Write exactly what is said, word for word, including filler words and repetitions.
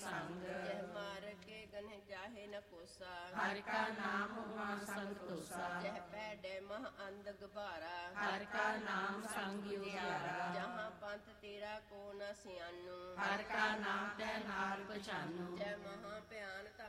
ਸੰਗ। ਜਹ ਮਾਰ ਕੇ ਗਨਹਿ ਜਾਹੇ ਨ ਕੋਸਾ, ਹਰਿ ਕਾ ਨਾਮ ਮਹਾ ਸੰਗ ਤੋਸਾ। ਜਹ ਪੈਡੇ ਮਹ ਅੰਧ ਗਭਾਰਾ, ਹਰਿ ਕਾ ਨਾਮ ਸੰਗ ਉਜਿਆਰਾ। ਜਹਾਂ ਪੰਥ ਤੇਰਾ ਕੋ ਨ ਸਿਆਨੂ, ਹਰਿ ਕਾ ਨਾਮ ਤੈ ਨਾਲ ਪਛਾਨੂ। ਜੈ ਮਹਾ ਭਿਆਨ